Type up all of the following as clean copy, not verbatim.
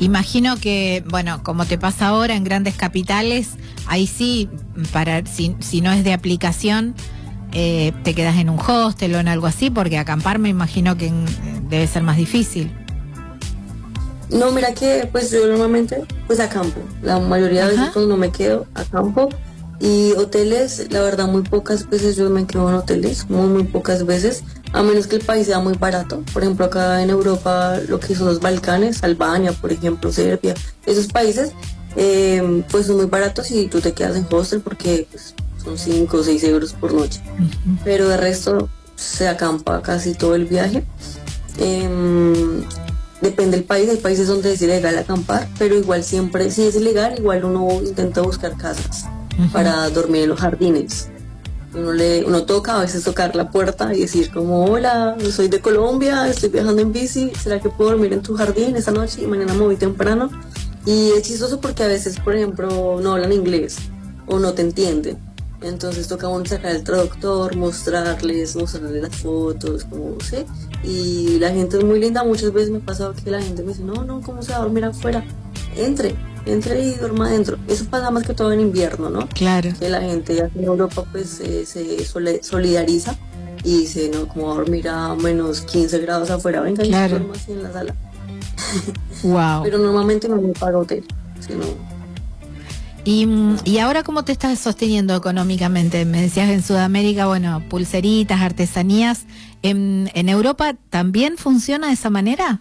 Imagino que, bueno, como te pasa ahora en grandes capitales, ahí sí, si no es de aplicación, te quedas en un hostel o en algo así, porque acampar me imagino que debe ser más difícil. No, mira que pues yo normalmente pues acampo. La mayoría de veces Ajá. cuando no me quedo, acampo. Y hoteles, la verdad, muy pocas veces yo me quedo en hoteles, muy pocas veces, a menos que el país sea muy barato. Por ejemplo, acá en Europa, lo que son los Balcanes, Albania, por ejemplo, Serbia, esos países, pues son muy baratos y tú te quedas en hostel porque pues, son 5 o 6 euros por noche. Ujú. Pero de resto se acampa casi todo el viaje. Em, Depende del país, hay países donde es ilegal acampar, pero igual siempre, si es ilegal, igual uno intenta buscar casas Ujú. para dormir en los jardines. Uno toca, a veces tocar la puerta y decir como, hola, yo soy de Colombia, estoy viajando en bici, ¿será que puedo dormir en tu jardín esta noche y mañana me voy temprano? Y es chistoso porque a veces, por ejemplo, no hablan inglés o no te entienden. Entonces toca uno sacar el traductor, mostrarles las fotos, como, ¿sí? Y la gente es muy linda, muchas veces me ha pasado que la gente me dice, no, ¿cómo se va a dormir afuera? Entre, entre y duerma adentro. Eso pasa más que todo en invierno, ¿no? Claro, Que la gente ya en Europa pues solidariza y dice, no, como va a dormir a menos 15 grados afuera, venga y claro. duerma así en la sala. Wow. Pero normalmente no me paga hotel, sino, Y ahora, ¿cómo te estás sosteniendo económicamente? Me decías en Sudamérica, bueno, pulseritas, artesanías. ¿En Europa también funciona de esa manera?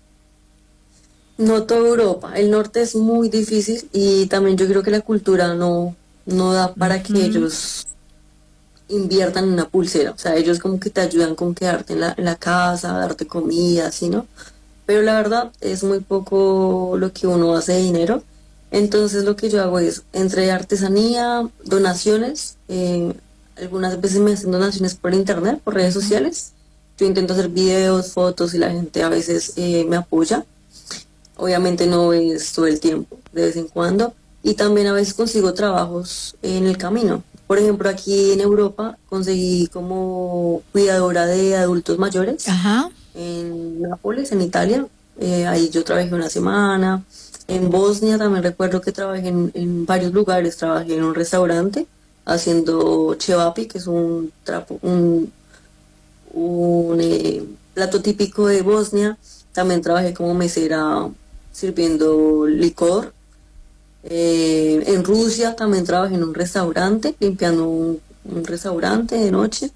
no toda Europa. El norte es muy difícil y también yo creo que la cultura no da para que Ujú. ellos inviertan en una pulsera. O sea, ellos como que te ayudan con quedarte en la casa, darte comida, así, ¿no? Pero la verdad es muy poco lo que uno hace de dinero. Entonces lo que yo hago es entre artesanía, donaciones, algunas veces me hacen donaciones por internet, por redes Ujú. sociales. Yo intento hacer videos, fotos y la gente a veces me apoya. Obviamente no es todo el tiempo, de vez en cuando. Y también a veces consigo trabajos en el camino. Por ejemplo, aquí en Europa conseguí como cuidadora de adultos mayores Ajá. en Nápoles, en Italia. Ahí yo trabajé una semana. En Bosnia también recuerdo que trabajé en varios lugares. Trabajé en un restaurante haciendo cevapi, que es un plato típico de Bosnia. También trabajé como mesera sirviendo licor. En Rusia también trabajé en un restaurante, limpiando un restaurante de noche.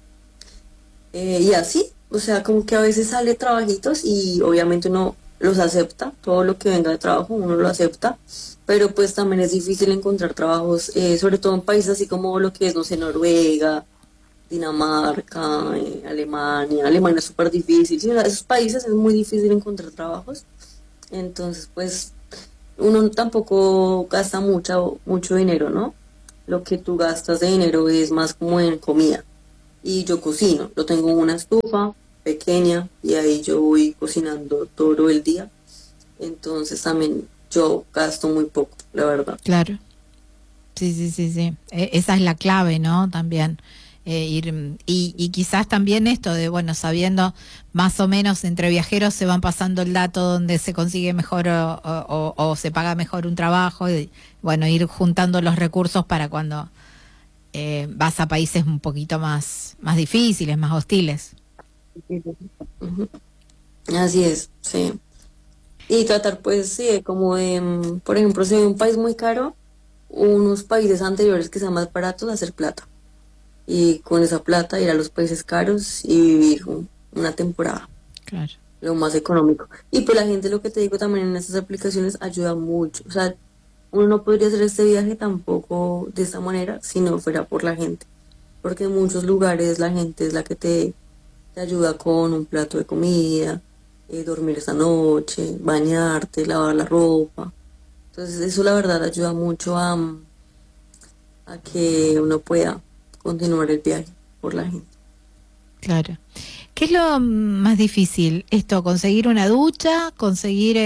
Y así, o sea, como que a veces sale trabajitos y obviamente uno los acepta, todo lo que venga de trabajo uno lo acepta, pero pues también es difícil encontrar trabajos, sobre todo en países así como lo que es, no sé, Noruega, Dinamarca, Alemania es súper difícil, sí, o sea, esos países es muy difícil encontrar trabajos, entonces pues uno tampoco gasta mucho dinero, ¿no? Lo que tú gastas de dinero es más como en comida y yo cocino. Yo tengo una estufa pequeña y ahí yo voy cocinando todo el día. Entonces también yo gasto muy poco, la verdad. Claro. Sí, sí, sí, sí. Esa es la clave, ¿no? También y quizás también esto de, bueno, sabiendo más o menos entre viajeros se van pasando el dato donde se consigue mejor o se paga mejor un trabajo y, bueno, ir juntando los recursos para cuando vas a países un poquito más difíciles, más hostiles. Ujú. Así es, sí. Y tratar, pues, sí, como de, por ejemplo, si hay un país muy caro, unos países anteriores que sean más baratos, hacer plata. Y con esa plata ir a los países caros y vivir una temporada. Claro. Lo más económico. Y pues la gente, lo que te digo también en estas aplicaciones ayuda mucho. O sea, uno no podría hacer este viaje tampoco de esta manera si no fuera por la gente. Porque en muchos lugares la gente es la que te ayuda con un plato de comida, dormir esa noche, bañarte, lavar la ropa. Entonces eso la verdad ayuda mucho a que uno pueda continuar el viaje por la gente. Claro. ¿Qué es lo más difícil? Esto, conseguir una ducha, conseguir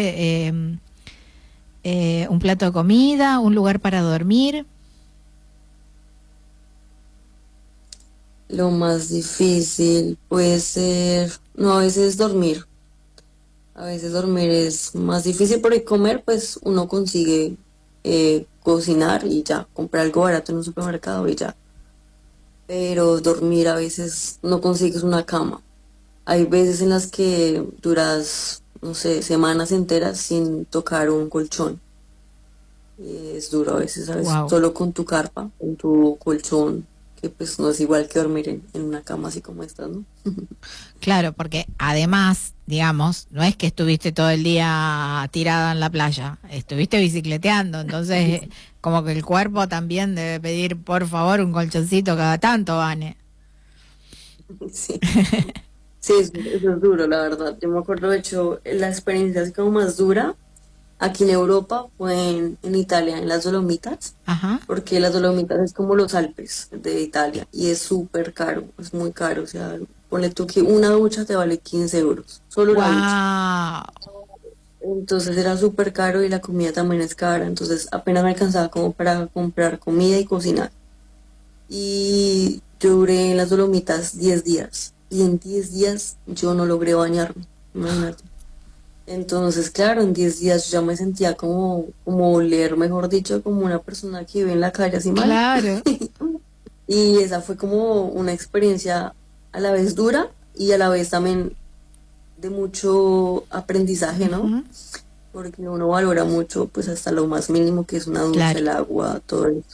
un plato de comida, un lugar para dormir. Lo más difícil puede ser, no, a veces dormir. A veces dormir es más difícil porque comer, pues uno consigue cocinar y ya, comprar algo barato en un supermercado y ya. Pero dormir a veces no consigues una cama. Hay veces en las que duras, no sé, semanas enteras sin tocar un colchón. Y es duro a veces, Wow. solo con tu carpa, con tu colchón, que pues no es igual que dormir en una cama así como esta, ¿no? Claro, porque además, digamos, no es que estuviste todo el día tirada en la playa, estuviste bicicleteando, entonces como que el cuerpo también debe pedir, por favor, un colchoncito cada tanto, Vane. Sí. Sí, eso es duro, la verdad. Yo me acuerdo, de hecho, la experiencia así como más dura aquí en Europa fue en Italia, en las Dolomitas, Ajá. porque las Dolomitas es como los Alpes de Italia y es súper caro, es muy caro. O sea, ponle tú que una ducha te vale 15 euros, solo la ducha. Wow. Entonces era súper caro y la comida también es cara, entonces apenas me alcanzaba como para comprar comida y cocinar. Y yo duré en las Dolomitas 10 días y en 10 días yo no logré bañarme, imagínate. Entonces, claro, en 10 días yo ya me sentía como oler, mejor dicho, como una persona que vive en la calle así mal. Claro. Y esa fue como una experiencia a la vez dura y a la vez también de mucho aprendizaje, ¿no? Ujú. Porque uno valora mucho, pues hasta lo más mínimo que es una ducha, Claro, el agua, todo eso.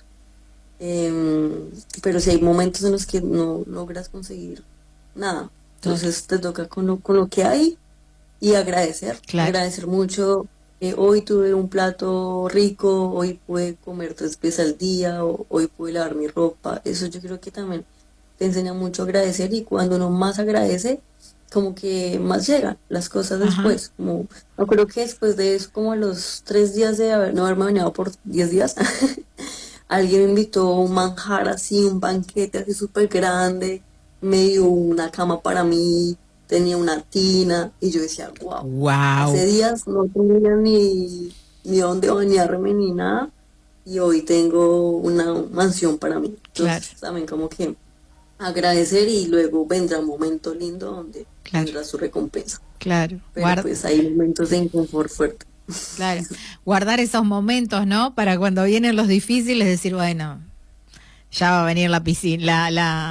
Em, pero si hay momentos en los que no logras conseguir nada, total, entonces te toca con lo que hay y agradecer, claro, agradecer mucho. Hoy tuve un plato rico, hoy pude comer 3 veces al día, hoy pude lavar mi ropa. Eso yo creo que también te enseña mucho a agradecer y cuando uno más agradece, como que más llegan las cosas ajá, después. Como, no creo que después de eso, como a los 3 días de no haberme bañado por 10 días, alguien me invitó a un manjar así, un banquete así súper grande, me dio una cama para mí, tenía una tina, y yo decía, wow, hace wow, días no tenía ni dónde bañarme ni nada, y hoy tengo una mansión para mí. claro, Entonces también como que agradecer y luego vendrá un momento lindo donde claro, tendrá su recompensa. claro, Pero pues hay momentos de inconfort fuerte. claro, guardar esos momentos, ¿no? Para cuando vienen los difíciles decir, bueno, ya va a venir la piscina,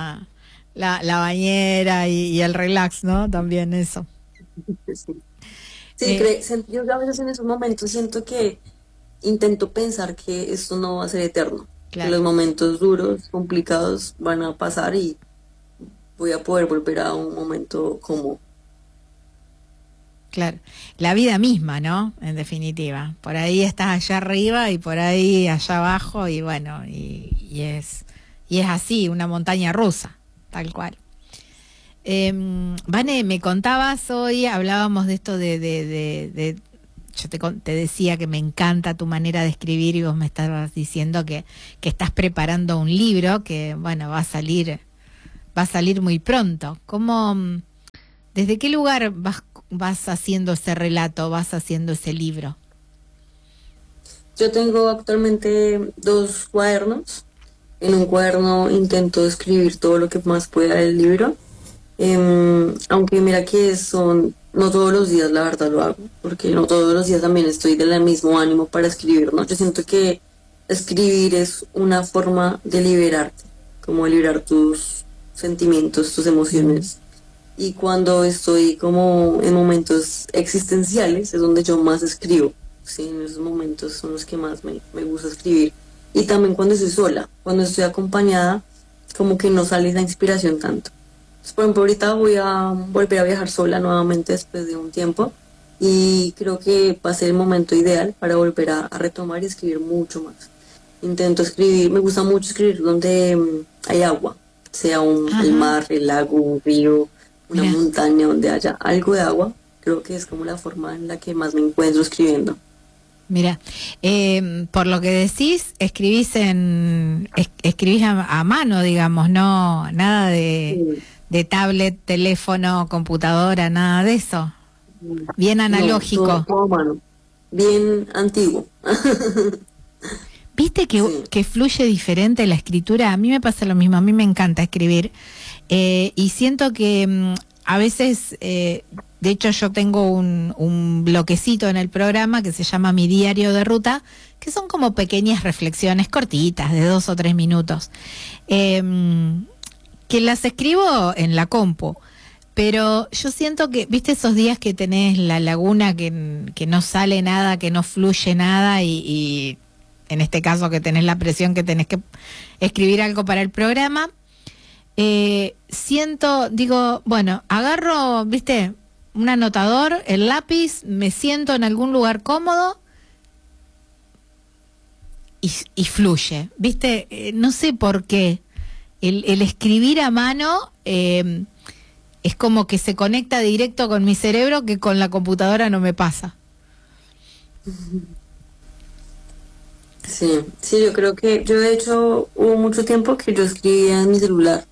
la bañera y el relax, ¿no? También eso. Sí, sí, Eh, yo a veces en esos momentos siento que intento pensar que esto no va a ser eterno, que claro. los momentos duros, complicados van a pasar y voy a poder volver a un momento como, Claro, la vida misma, ¿no? En definitiva. Por ahí estás allá arriba y por ahí allá abajo y bueno, y es así, una montaña rusa, tal cual. Vane, me contabas hoy, hablábamos de esto yo te decía que me encanta tu manera de escribir y vos me estabas diciendo que estás preparando un libro que, bueno, va a salir muy pronto. ¿Desde qué lugar vas haciendo ese relato, vas haciendo ese libro? yo tengo actualmente 2 cuadernos. En un cuaderno intento escribir todo lo que más pueda del libro. Aunque mira que no todos los días la verdad lo hago, porque no todos los días también estoy del mismo ánimo para escribir, ¿no? Yo siento que escribir es una forma de liberarte, como de liberar tus sentimientos, tus Mm, emociones. Y cuando estoy como en momentos existenciales es donde yo más escribo. Sí, en esos momentos son los que más me gusta escribir. Y también cuando estoy sola, cuando estoy acompañada, como que no sale esa inspiración tanto. Entonces, por ejemplo, ahorita voy a volver a viajar sola nuevamente después de un tiempo y creo que va a ser el momento ideal para volver a retomar y escribir mucho más. Intento escribir, me gusta mucho escribir donde hay agua, sea el ajá, mar, el lago, un río, una mira, montaña donde haya algo de agua. Creo que es como la forma en la que más me encuentro escribiendo. mira. Por lo que decís, escribís a mano, digamos, no, nada Sí, de tablet, teléfono, computadora, nada de eso. Bien no, analógico. todo a mano, bien antiguo. ¿Viste Sí, que fluye diferente la escritura? A mí me pasa lo mismo, a mí me encanta escribir y siento que a veces de hecho yo tengo un bloquecito en el programa que se llama Mi Diario de Ruta, que son como pequeñas reflexiones cortitas de 2 o 3 minutos, que las escribo en la compu. Pero yo siento que, viste esos días que tenés la laguna, que no sale nada, que no fluye nada, y en este caso que tenés la presión que tenés que escribir algo para el programa, digo, bueno, agarro, viste, un anotador, el lápiz, me siento en algún lugar cómodo y fluye, viste, no sé por qué, el escribir a mano... es como que se conecta directo con mi cerebro, que con la computadora no me pasa. Sí, sí, yo creo que yo de hecho hubo mucho tiempo que yo escribía en mi celular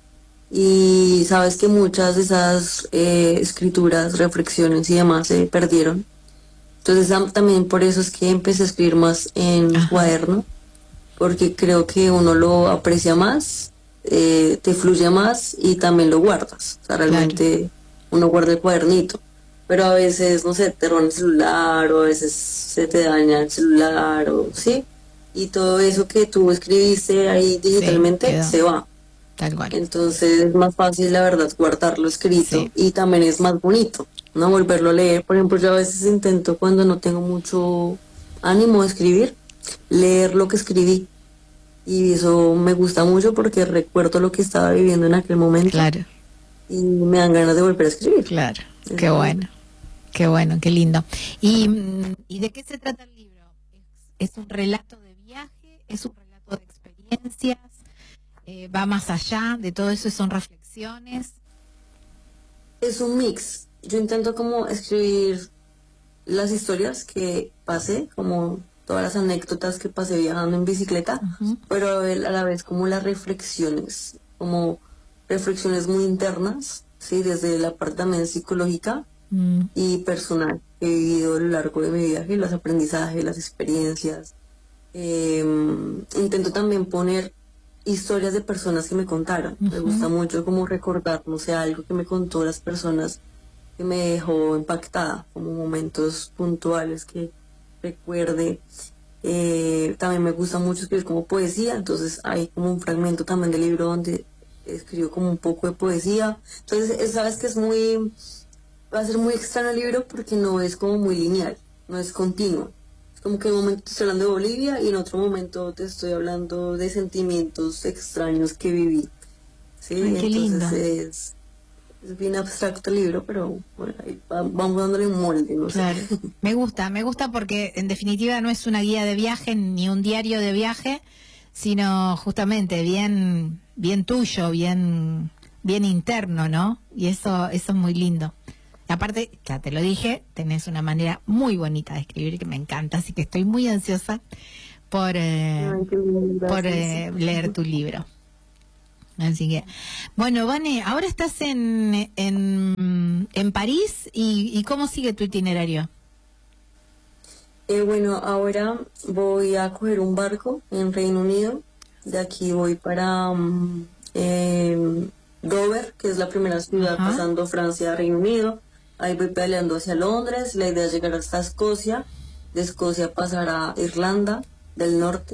y sabes que muchas de esas escrituras, reflexiones y demás se perdieron. Entonces también por eso es que empecé a escribir más en cuaderno, porque creo que uno lo aprecia más, te fluye más y también lo guardas. O sea, realmente uno guarda el cuadernito, pero a veces, no sé, te roban el celular o a veces se te daña el celular o sí, y todo eso que tú escribiste ahí digitalmente se va. Tal cual. Entonces es más fácil, la verdad, guardarlo escrito y también es más bonito, ¿no? Volverlo a leer. Por ejemplo, yo a veces intento, cuando no tengo mucho ánimo de escribir, leer lo que escribí. Y eso me gusta mucho porque recuerdo lo que estaba viviendo en aquel momento. Claro. Y me dan ganas de volver a escribir. Claro. Qué bueno. Qué bueno, qué lindo. ¿Y de qué se trata el libro? ¿Es un relato de viaje? ¿Es un relato de experiencias? ¿Va más allá de todo eso? ¿Son reflexiones? Es un mix. Yo intento como escribir las historias que pasé, como todas las anécdotas que pasé viajando en bicicleta, pero a la vez como las reflexiones, como reflexiones muy internas, sí, desde la parte también psicológica y personal que he vivido a lo largo de mi viaje, los aprendizajes, las experiencias. Intento también poner historias de personas que me contaron. Me gusta mucho como recordar, no sé, algo que me contó las personas que me dejó impactada, como momentos puntuales que recuerde. También me gusta mucho escribir como poesía, entonces hay como un fragmento también del libro donde escribo como un poco de poesía. Entonces sabes que va a ser muy extraño el libro porque no es como muy lineal, no es continuo. Es como que en un momento te estoy hablando de Bolivia y en otro momento te estoy hablando de sentimientos extraños que viví. ¿Sí? Ay, qué lindo. Entonces es bien abstracto el libro, pero bueno, ahí vamos dándole un molde, no claro. sé. Me gusta porque en definitiva no es una guía de viaje ni un diario de viaje, sino justamente bien tuyo, bien interno, ¿no? Y eso es muy lindo. Y aparte, ya te lo dije, tenés una manera muy bonita de escribir que me encanta, así que estoy muy ansiosa por leer tu libro. Así que, bueno, Vane, ahora estás en París y ¿cómo sigue tu itinerario? Bueno, ahora voy a coger un barco en Reino Unido. De aquí voy para Dover, que es la primera ciudad pasando Francia a Reino Unido. Ahí voy peleando hacia Londres. La idea es llegar hasta Escocia. De Escocia pasar a Irlanda del Norte.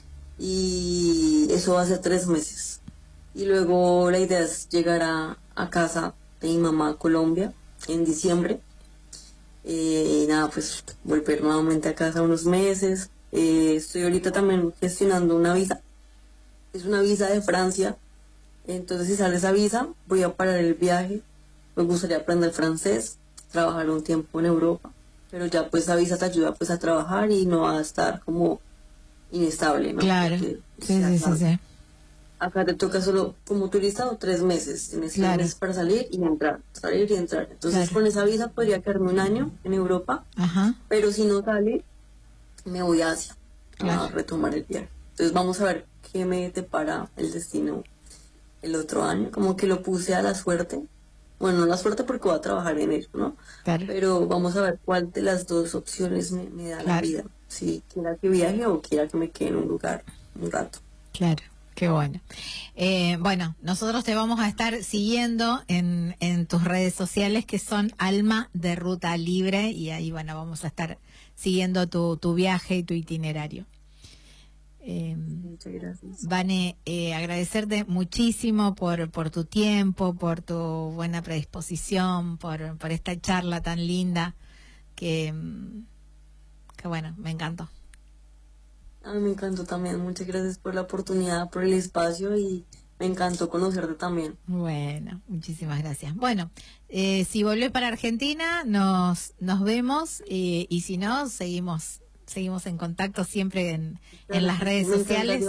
Y eso va a ser 3 meses. Y luego la idea es llegar a casa de mi mamá a Colombia en diciembre. Y nada, pues volver nuevamente a casa unos meses. Estoy ahorita también gestionando una visa. Es una visa de Francia. Entonces si sale esa visa, voy a parar el viaje. Me gustaría aprender francés, trabajar un tiempo en Europa. Pero ya pues esa visa te ayuda pues a trabajar y no a estar como inestable, ¿no? Claro, porque, sí. Acá te toca solo como turista o 3 meses. Tienes 3 meses para salir y entrar, salir y entrar. Entonces con esa visa podría quedarme 1 año en Europa, pero si no sale, me voy a Asia a retomar el viaje. Entonces vamos a ver qué me depara el destino el otro año. Como que lo puse a la suerte. Bueno, no la suerte porque voy a trabajar en ello, ¿no? Claro. Pero vamos a ver cuál de las dos opciones me da la vida. Si quiera que viaje o quiera que me quede en un lugar un rato. Claro. Qué bueno. Bueno, nosotros te vamos a estar siguiendo en tus redes sociales, que son Alma de Ruta Libre, y ahí, bueno, vamos a estar siguiendo tu viaje y tu itinerario. Muchas gracias. Vane, agradecerte muchísimo por tu tiempo, por tu buena predisposición, por esta charla tan linda que bueno, me encantó. A mí me encantó también. Muchas gracias por la oportunidad, por el espacio, y me encantó conocerte también. Bueno, muchísimas gracias. Bueno, si volvés para Argentina, nos vemos, y si no, seguimos en contacto siempre en las redes sociales.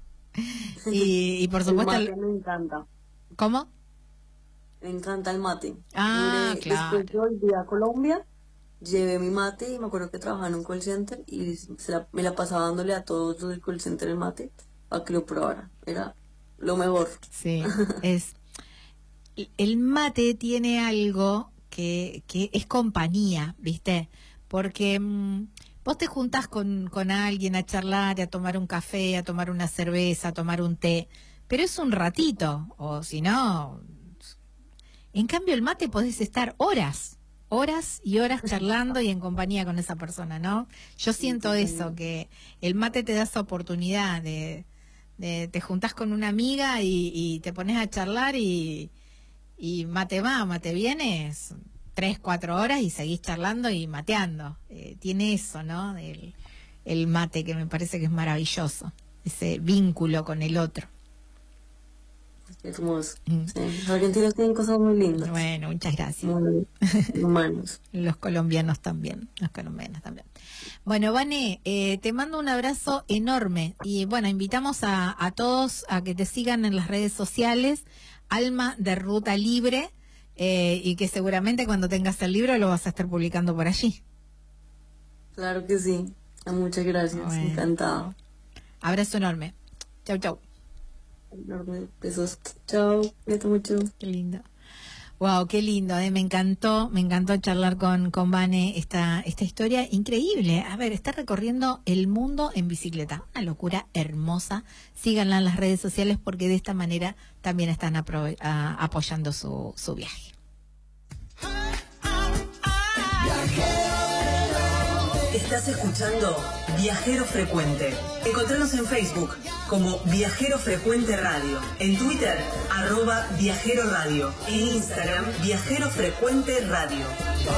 Y por supuesto... El mate me encanta. ¿Cómo? Me encanta el mate. Ah, claro. Después yo volví a Colombia, llevé mi mate, y me acuerdo que trabajaba en un call center y me la pasaba dándole a todos los del call center el mate para que lo probara. Era lo mejor. Sí, el mate tiene algo que es compañía, ¿viste? Porque vos te juntás con alguien a charlar, a tomar un café, a tomar una cerveza, a tomar un té, pero es un ratito, o si no... En cambio, el mate podés estar horas y horas charlando y en compañía con esa persona, ¿no? Yo siento eso, que el mate te da esa oportunidad de te juntás con una amiga y te pones a charlar y mate va, mate viene, 3-4 horas y seguís charlando y mateando. Tiene eso, ¿no? El mate, que me parece que es maravilloso, ese vínculo con el otro. Hermoso. Sí. Los argentinos tienen cosas muy lindas. Bueno, muchas gracias. Muy humanos. Los colombianos también. Bueno, Vane, te mando un abrazo enorme y bueno, invitamos a todos a que te sigan en las redes sociales, Alma de Ruta Libre, y que seguramente cuando tengas el libro lo vas a estar publicando por allí. Claro que sí. Muchas gracias. Bueno, encantado. Abrazo enorme. Chau, chau. Enorme, besos. Chao, cuídate mucho. Qué lindo. Wow, qué lindo, me encantó charlar con Vane esta historia increíble. A ver, está recorriendo el mundo en bicicleta, una locura hermosa. Síganla en las redes sociales porque de esta manera también están apoyando su viaje. Estás escuchando Viajero Frecuente. Encontranos en Facebook como Viajero Frecuente Radio, en Twitter @Viajero Radio, en Instagram Viajero Frecuente Radio.